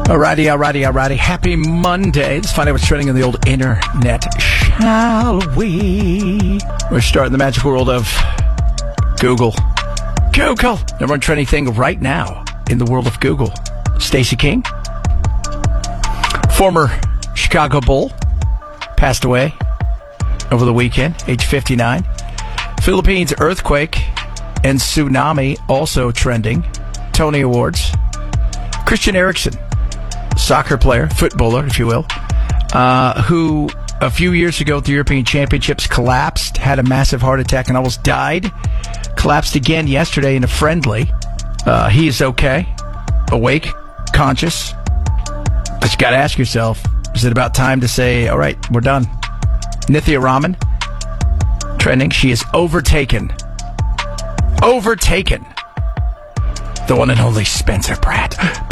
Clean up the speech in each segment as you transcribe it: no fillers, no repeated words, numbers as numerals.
Alrighty. Happy Monday. Let's find out what's trending on the old internet, shall we? We're starting the magical world of Google. Number one trending thing right now in the world of Google. Stacey King, former Chicago Bull, passed away over the weekend, age 59. Philippines earthquake and tsunami also trending. Tony Awards. Christian Eriksen, soccer player, footballer, if you will, who a few years ago at the European Championships collapsed, had a massive heart attack and almost died. Collapsed again yesterday in a friendly. He is okay, awake, conscious. But you got to ask yourself, is it about time to say, all right, we're done? Nithya Raman, trending. She is overtaken. The one and only Spencer Pratt.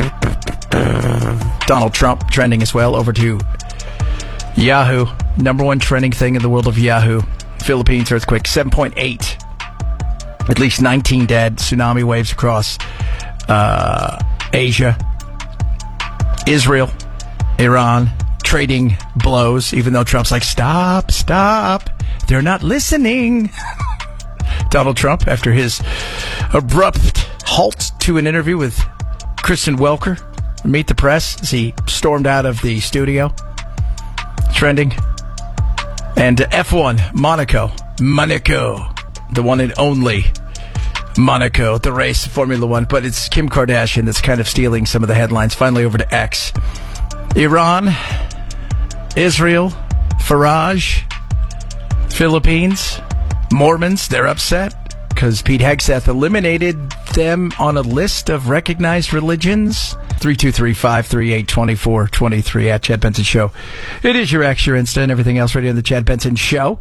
Donald Trump, trending as well. Over to Yahoo. Number one trending thing in the world of Yahoo. Philippines earthquake, 7.8. At least 19 dead. Tsunami waves across Asia. Israel, Iran, trading blows, even though Trump's like, stop. They're not listening. Donald Trump, after his abrupt halt to an interview with Kristen Welker, Meet the Press, as he stormed out of the studio. Trending. And F1, Monaco, the one and only Monaco, the race, Formula One. But it's Kim Kardashian that's kind of stealing some of the headlines. Finally over to X. Iran, Israel, Farage, Philippines, Mormons, they're upset because Pete Hegseth eliminated them on a list of recognized religions. 323-538-2423 at Chad Benson Show. It is your X, your Insta, and everything else right here on the Chad Benson Show.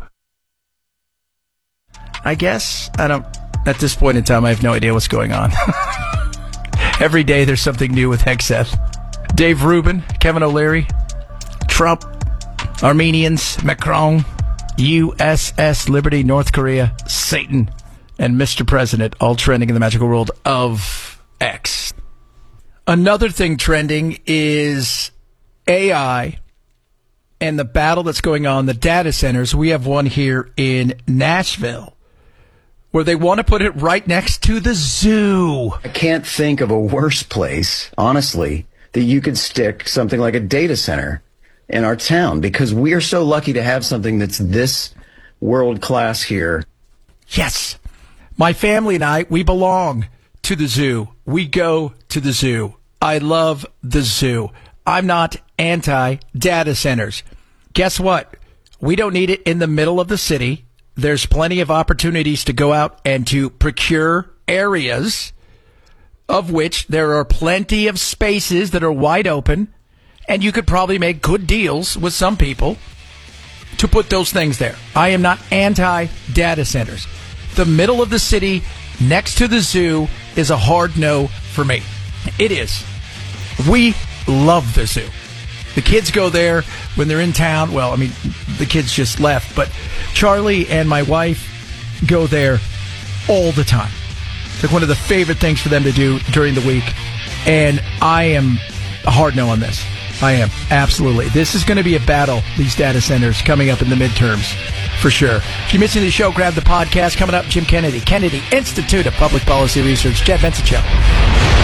I guess. At this point in time, I have no idea what's going on. Every day there's something new with Hegseth. Dave Rubin, Kevin O'Leary, Trump, Armenians, Macron, USS Liberty, North Korea, Satan, and Mr. President, all trending in the magical world of X. Another thing trending is AI and the battle that's going on in the data centers. We have one here in Nashville where they want to put it right next to the zoo. I can't think of a worse place, honestly, that you could stick something like a data center in our town, because we are so lucky to have something that's this world class here. Yes. My family and I, we belong to the zoo. We go to the zoo. I love the zoo. I'm not anti-data centers. Guess what? We don't need it in the middle of the city. There's plenty of opportunities to go out and to procure areas of which there are plenty of spaces that are wide open, and you could probably make good deals with some people to put those things there. I am not anti-data centers. The middle of the city next to the zoo is a hard no for me. It is. We love the zoo. The kids go there when they're in town. Well, I mean, the kids just left, but Charlie and my wife go there all the time. It's like one of the favorite things for them to do during the week, and I am a hard no on this. I am, absolutely. This is going to be a battle, these data centers, coming up in the midterms, for sure. If you're missing the show, grab the podcast. Coming up, Jim Kennedy, Kennedy Institute of Public Policy Research, Chad Benson Show.